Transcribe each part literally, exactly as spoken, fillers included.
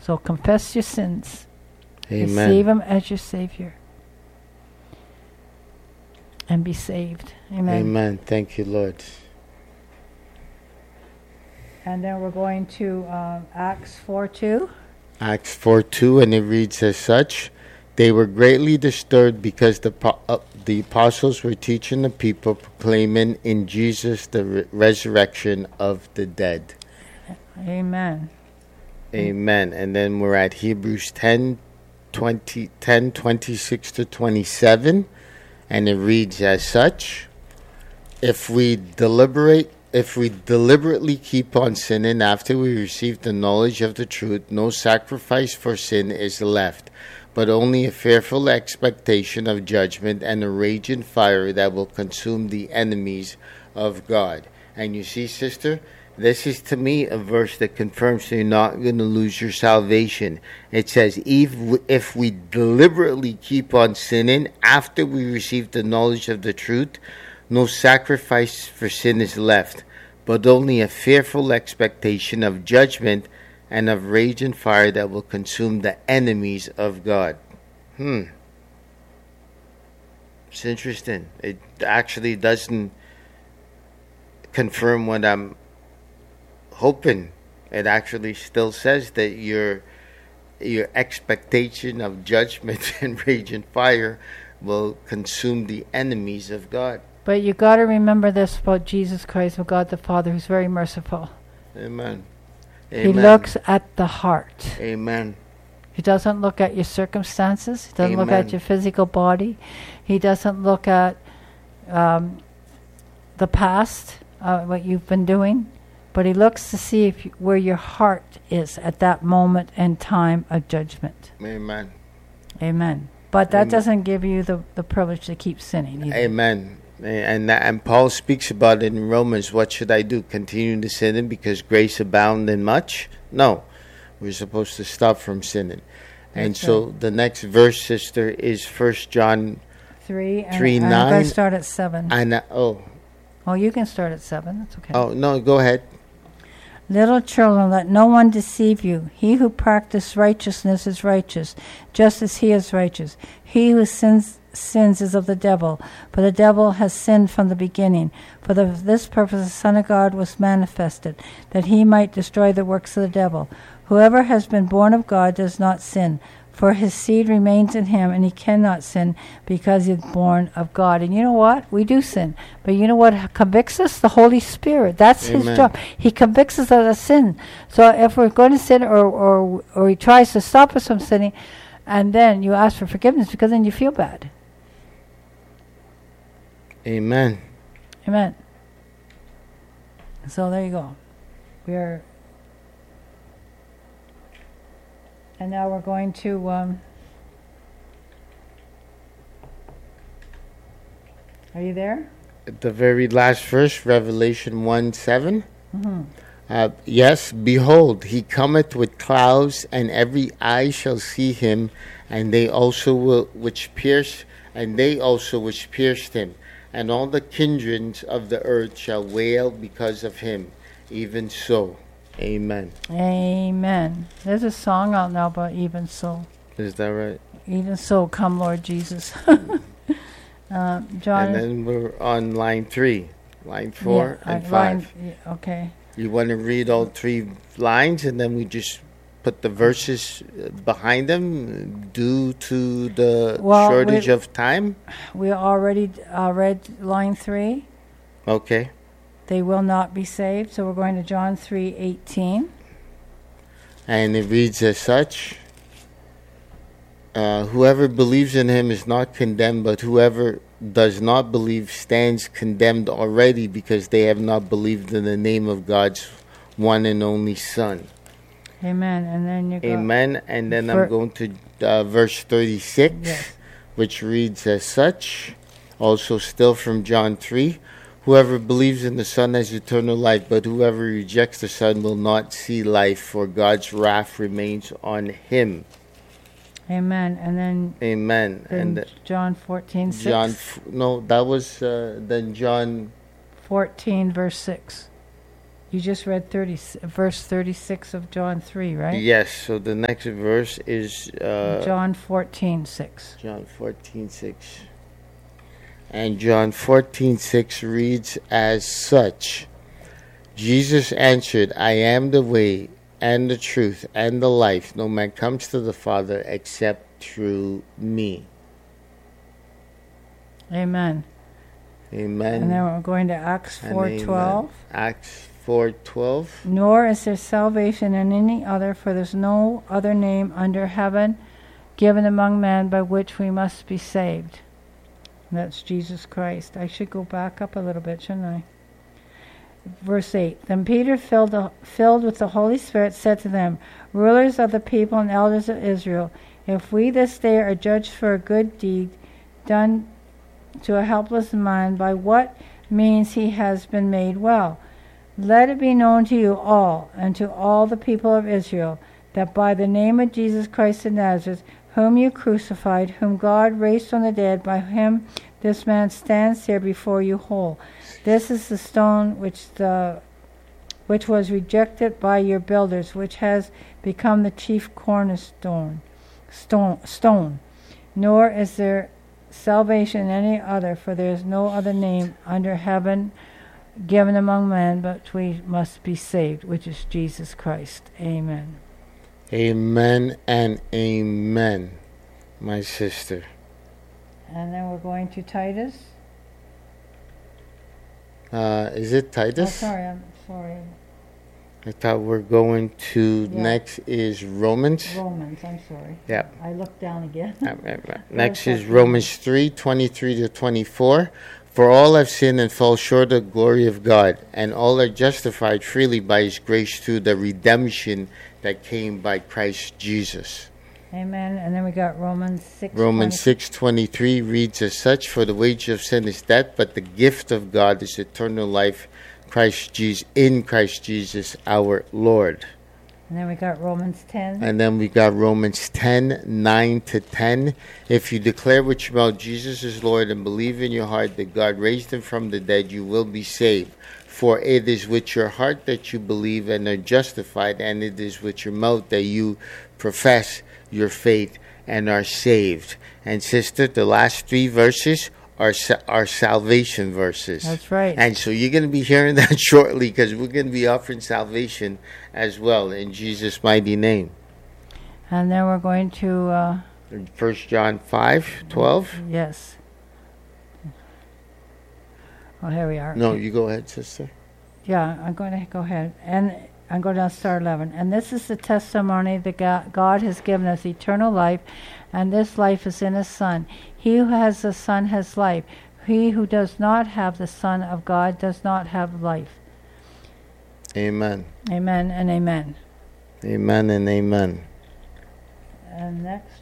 So confess your sins. Amen. Receive him as your Savior. And be saved. Amen. Amen. Thank you, Lord. And then we're going to uh, Acts four two. Acts four two, and it reads as such. They were greatly disturbed because the po- uh, the apostles were teaching the people, proclaiming in Jesus the re- resurrection of the dead. Amen. Amen. And then we're at Hebrews ten, twenty, ten, twenty-six to twenty-seven, and it reads as such. If we deliberate, if we deliberately keep on sinning after we receive the knowledge of the truth, no sacrifice for sin is left, but only a fearful expectation of judgment and a raging fire that will consume the enemies of God. And you see, sister, this is to me a verse that confirms that you're not going to lose your salvation. It says, if we, if we deliberately keep on sinning after we receive the knowledge of the truth, no sacrifice for sin is left, but only a fearful expectation of judgment and of raging fire that will consume the enemies of God. Hmm. It's interesting. It actually doesn't confirm what I'm hoping. It actually still says that your your expectation of judgment and raging fire will consume the enemies of God. But you got to remember this about Jesus Christ, of God the Father, who's very merciful. Amen. He Amen. looks at the heart. Amen. He doesn't look at your circumstances. He doesn't look Amen. at your physical body. He doesn't look at um, the past, uh, what you've been doing. But he looks to see if you, where your heart is at that moment and time of judgment. Amen. Amen. But that Amen. doesn't give you the, the privilege to keep sinning either. Amen. And and Paul speaks about it in Romans. What should I do? Continue to sin because grace abound in much? No. We're supposed to stop from sinning. And That's so right. the next verse, sister, is First John Three. And, three and I'm going nine. to start at seven. And uh, oh, Oh, you can start at seven. That's okay. oh no, go ahead. Little children, let no one deceive you. He who practices righteousness is righteous, just as he is righteous. He who sins sins is of the devil, for the devil has sinned from the beginning. For the, this purpose the Son of God was manifested, that he might destroy the works of the devil. Whoever has been born of God does not sin, for his seed remains in him, and he cannot sin because he is born of God. And you know what? We do sin. But you know what convicts us? The Holy Spirit. That's Amen. his job. He convicts us of the sin. So if we're going to sin, or, or, or he tries to stop us from sinning, and then you ask for forgiveness, because then you feel bad. Amen. Amen. So there you go. We are... And now we're going to... Um, are you there? The very last verse, Revelation one seven. Mm-hmm. Uh, yes, behold, he cometh with clouds, and every eye shall see him, and they also will which pierce, and they also which pierced him, and all the kindreds of the earth shall wail because of him. Even so, amen. Amen. There's a song out now about even so. Is that right? Even so, come Lord Jesus. uh, John. And then we're on line three, line four, yeah, and uh, five. Line, yeah, okay. You want to read all three lines, and then we just put the verses behind them due to the Well, shortage we- of time? We already uh, read line three. Okay. They will not be saved. So we're going to John three eighteen. And it reads as such. Uh, whoever believes in him is not condemned, but whoever does not believe stands condemned already, because they have not believed in the name of God's one and only Son. Amen. And then you go. Amen. And then For- I'm going to uh, verse thirty-six, Yes. which reads as such. Also still from John three. Whoever believes in the Son has eternal life, but whoever rejects the Son will not see life, for God's wrath remains on him. Amen. And then, Amen. then And th- John fourteen six. John, f- no, that was uh, then John. fourteen verse six. You just read thirty, verse thirty-six of John three, right? Yes, so the next verse is uh, John fourteen six. John fourteen six. And John fourteen six reads as such. Jesus answered, I am the way and the truth and the life. No man comes to the Father except through me. Amen. Amen. And then we're going to Acts four twelve. Acts four twelve. Nor is there salvation in any other, for there's no other name under heaven given among men by which we must be saved. And that's Jesus Christ. I should go back up a little bit, shouldn't I? Verse eight. Then Peter, filled, the, filled with the Holy Spirit, said to them, Rulers of the people and elders of Israel, if we this day are judged for a good deed done to a helpless man, by what means he has been made well, let it be known to you all, and to all the people of Israel, that by the name of Jesus Christ of Nazareth, whom you crucified, whom God raised from the dead, by him this man stands here before you whole. This is the stone which the which was rejected by your builders, which has become the chief cornerstone. Stone, stone. Nor is there salvation in any other, for there is no other name under heaven given among men, but we must be saved, which is Jesus Christ. Amen. Amen and amen, my sister. And then we're going to Titus. Uh, is it Oh, Titus? sorry, I'm sorry. I thought we're going to, Yeah. next is Romans. Romans, I'm sorry. Yep. I looked down again. Right, right, right. Next is Romans three twenty-three to twenty-four. For all have sinned and fall short of the glory of God, and all are justified freely by his grace through the redemption that came by Christ Jesus. Amen. And then we got Romans six. Romans six twenty-three reads as such, For the wage of sin is death, but the gift of God is eternal life Christ Jesus, in Christ Jesus our Lord. And then we got Romans ten. And then we got Romans ten, nine to ten. If you declare with your mouth Jesus is Lord and believe in your heart that God raised him from the dead, you will be saved. For it is with your heart that you believe and are justified, and it is with your mouth that you profess your faith and are saved. And sister, the last three verses are are salvation verses. That's right. And so you're going to be hearing that shortly, because we're going to be offering salvation as well in Jesus' mighty name. And then we're going to, uh, First John five twelve. yes. Oh, here we are. No, you go ahead, sister. Yeah, I'm going to go ahead. And I'm going to start eleven. And this is the testimony that God, God has given us eternal life, and this life is in his Son. He who has the Son has life. He who does not have the Son of God does not have life. Amen. Amen and amen. Amen and amen. And next,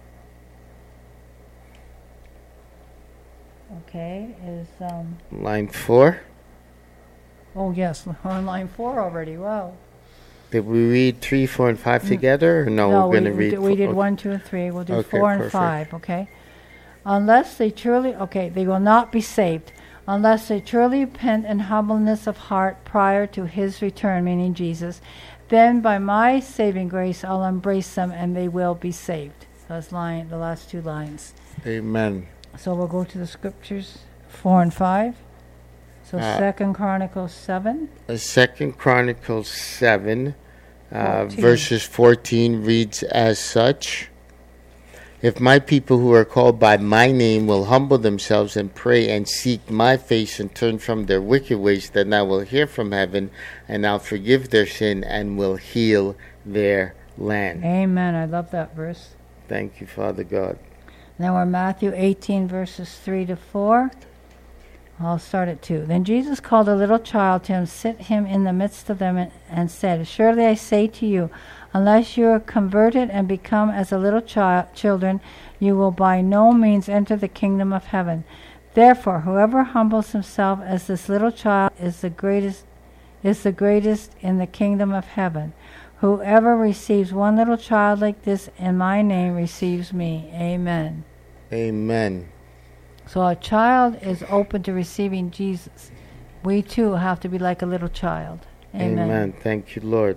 okay, is, um, Line four. oh yes, we're on line four already, wow. Did we read three, four, and five together? Or no, No, we're going to we, read did, we four- did okay. one, two, and three. We'll do Okay, four and perfect. five, okay? Unless they truly, okay, they will not be saved unless they truly repent in humbleness of heart prior to his return, meaning Jesus. Then by my saving grace, I'll embrace them and they will be saved. That's line, the last two lines. Amen. So we'll go to the scriptures, four and five. So Uh, Second Chronicles seven. Uh, Second Chronicles seven, uh, fourteen. verses fourteen reads as such. If my people who are called by my name will humble themselves and pray and seek my face and turn from their wicked ways, then I will hear from heaven and I'll forgive their sin and will heal their land. Amen. I love that verse. Thank you, Father God. Then we're Matthew eighteen, verses three to four. I'll start at two. Then Jesus called a little child to him, set him in the midst of them, and, and said, Surely I say to you, unless you are converted and become as a little child, children, you will by no means enter the kingdom of heaven. Therefore, whoever humbles himself as this little child is the greatest, is the greatest in the kingdom of heaven. Whoever receives one little child like this in my name receives me. Amen. Amen. So a child is open to receiving Jesus. We too have to be like a little child. Amen. Amen. Thank you, Lord.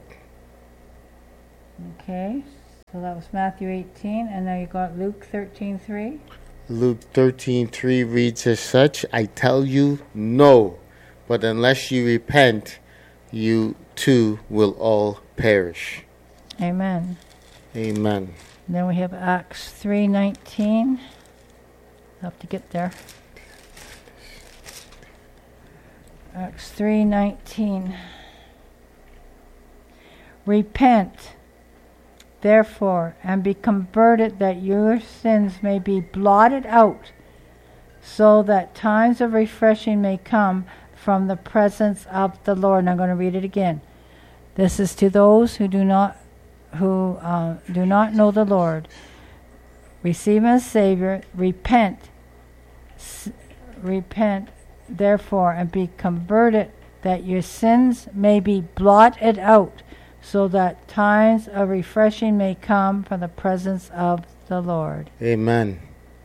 Okay, so that was Matthew eighteen, and now you got Luke thirteen three. Luke thirteen three reads as such, I tell you, no, but unless you repent, you too will all perish. Amen. Amen. And then we have Acts three nineteen. I'll have to get there. Acts three nineteen. Repent, therefore, and be converted, that your sins may be blotted out, so that times of refreshing may come from the presence of the Lord. And I'm going to read it again. This is to those who do not who uh, do not know the Lord. Receive him as Savior. Repent, s- repent, therefore, and be converted, that your sins may be blotted out, so that times of refreshing may come from the presence of the Lord. Amen.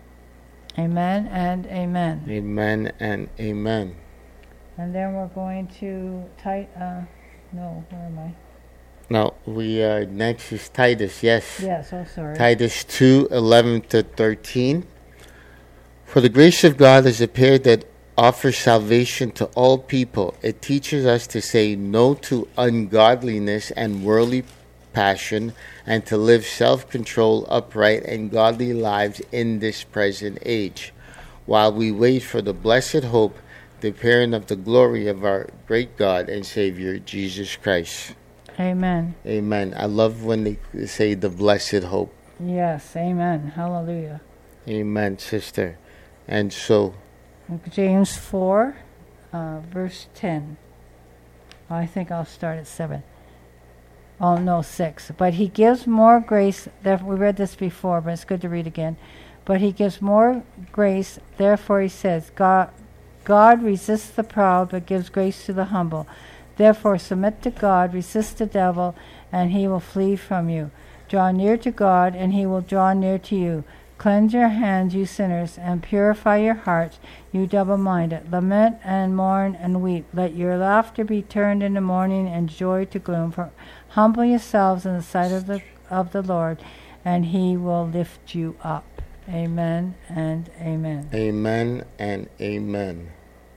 Amen and amen. Amen and amen. And then we're going to Tit. Uh, no, where am I? Now, we are next is Titus, yes. Yes, oh sorry. Titus two eleven to thirteen. For the grace of God has appeared that offers salvation to all people. It teaches us to say no to ungodliness and worldly passion, and to live self-controlled, upright, and godly lives in this present age, while we wait for the blessed hope, the appearing of the glory of our great God and Savior, Jesus Christ. Amen. Amen. I love when they say the blessed hope. Yes, amen. Hallelujah. Amen, sister. And so, James four, uh, verse ten. I think I'll start at seven. Oh, no, six. But he gives more grace. There, we read this before, but it's good to read again. But he gives more grace. Therefore, he says, God, God resists the proud, but gives grace to the humble. Therefore, submit to God, resist the devil, and he will flee from you. Draw near to God, and he will draw near to you. Cleanse your hands, you sinners, and purify your hearts, you double-minded. Lament and mourn and weep. Let your laughter be turned into mourning and joy to gloom. For humble yourselves in the sight of the of the Lord, and he will lift you up. Amen and amen. amen and amen.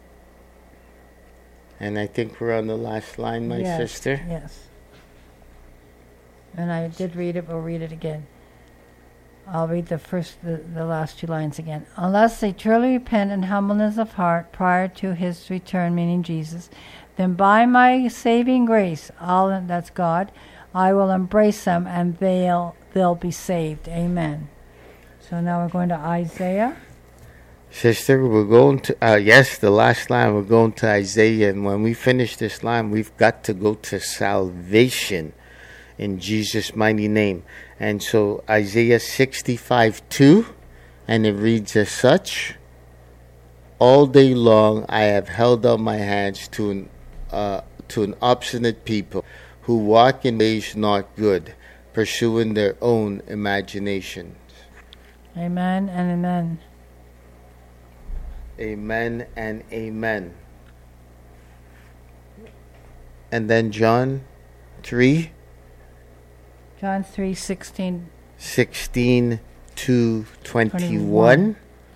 And I think we're on the last line, my Yes, sister. Yes. And I did read it, but we'll read it again. I'll read the first, the, the last two lines again. Unless they truly repent in humbleness of heart prior to his return, meaning Jesus, then by my saving grace, I'll, that's God, I will embrace them, and they'll they'll be saved. Amen. So now we're going to Isaiah. Sister, we're going to, uh, yes, the last line, we're going to Isaiah. And when we finish this line, we've got to go to salvation in Jesus' mighty name. And so Isaiah sixty-five two, and it reads as such, all day long I have held out my hands to an, uh, to an obstinate people who walk in ways not good, pursuing their own imaginations. Amen and amen. Amen and amen. And then John three. John three sixteen. sixteen to twenty-one. twenty-one.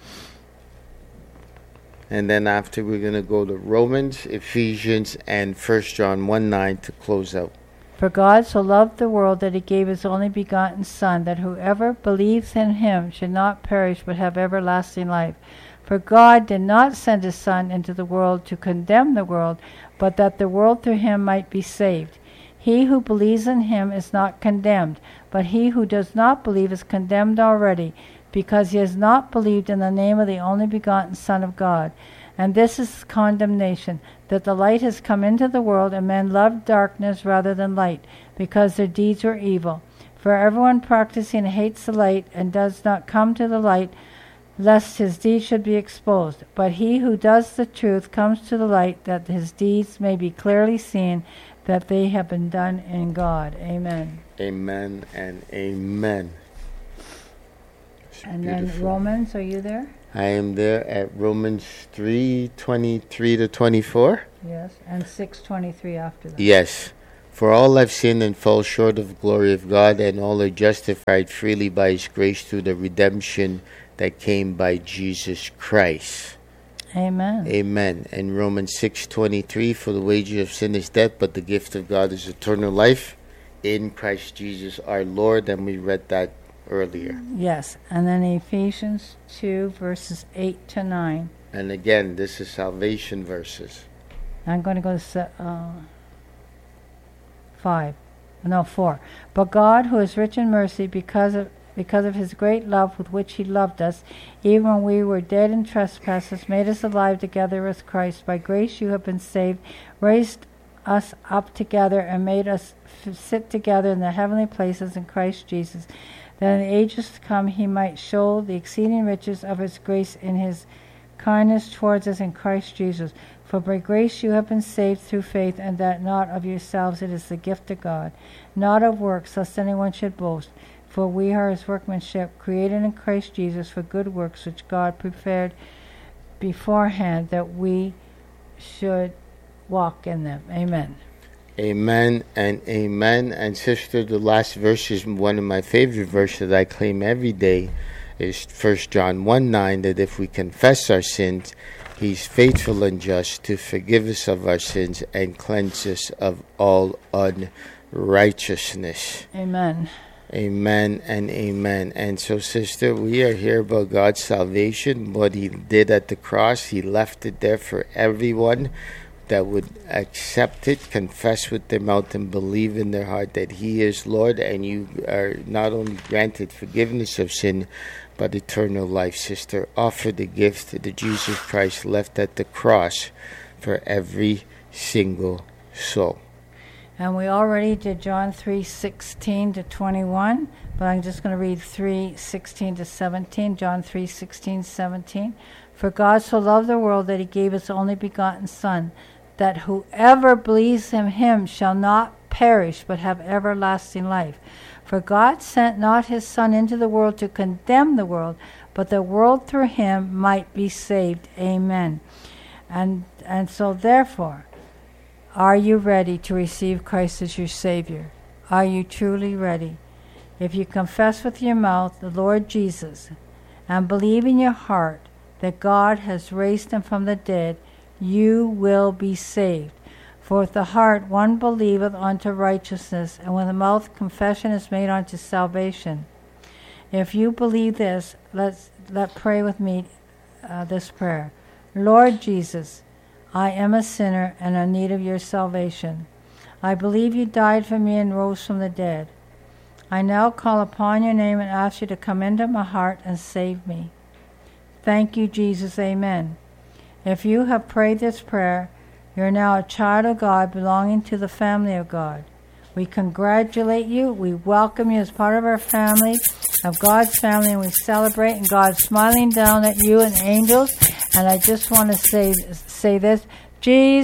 And then after we're going to go to Romans, Ephesians, and First John one nine to close out. For God so loved the world that he gave his only begotten Son, that whoever believes in him should not perish but have everlasting life. For God did not send his Son into the world to condemn the world, but that the world through him might be saved. He who believes in him is not condemned, but he who does not believe is condemned already, because he has not believed in the name of the only begotten Son of God. And this is condemnation, that the light has come into the world, and men loved darkness rather than light, because their deeds were evil. For everyone practicing hates the light, and does not come to the light, lest his deeds should be exposed. But he who does the truth comes to the light, that his deeds may be clearly seen, that they have been done in God. Amen. Amen and amen. And beautiful. then Romans, are you there? I am there at Romans three twenty-three to twenty-four. Yes, and six twenty-three after that. Yes. For all have sinned and fall short of the glory of God, and all are justified freely by His grace through the redemption that came by Jesus Christ. Amen. Amen. And Romans six twenty-three, for the wages of sin is death, but the gift of God is eternal life in Christ Jesus our Lord. And we read that earlier. Yes, and then Ephesians two, verses eight to nine. And again, this is salvation verses. I'm going to go to se- uh, five. No, four. But God, who is rich in mercy, because of because of His great love with which He loved us, even when we were dead in trespasses, made us alive together with Christ. By grace you have been saved, raised us up together, and made us f- sit together in the heavenly places in Christ Jesus, that in the ages to come He might show the exceeding riches of His grace in His kindness towards us in Christ Jesus. For by grace you have been saved through faith, and that not of yourselves, it is the gift of God, not of works, lest anyone should boast. For we are His workmanship, created in Christ Jesus for good works, which God prepared beforehand that we should walk in them. Amen. Amen and amen. And sister, the last verse is one of my favorite verses that I claim every day, is First John one nine, that if we confess our sins, He's faithful and just to forgive us of our sins and cleanse us of all unrighteousness. Amen. Amen and amen. And so, sister, we are here about God's salvation, what He did at the cross. He left it there for everyone that would accept it, confess with their mouth, and believe in their heart that He is Lord. And you are not only granted forgiveness of sin, but eternal life, sister. Offer the gift that Jesus Christ left at the cross for every single soul. And we already did John three sixteen to twenty-one, but I'm just going to read three sixteen to seventeen. John three sixteen, seventeen. For God so loved the world that He gave His only begotten Son, that whoever believes in Him shall not perish, but have everlasting life. For God sent not His Son into the world to condemn the world, but the world through Him might be saved. Amen. And and so therefore, are you ready to receive Christ as your Savior? Are you truly ready? If you confess with your mouth the Lord Jesus and believe in your heart that God has raised Him from the dead, you will be saved. For with the heart one believeth unto righteousness, and with the mouth confession is made unto salvation. If you believe this, let's let pray with me uh, this prayer. Lord Jesus, I am a sinner and in need of your salvation. I believe you died for me and rose from the dead. I now call upon your name and ask you to come into my heart and save me. Thank you, Jesus. Amen. If you have prayed this prayer, you're now a child of God belonging to the family of God. We congratulate you. We welcome you as part of our family, of God's family, and we celebrate, and God's smiling down at you and angels. And I just want to say say this. Jesus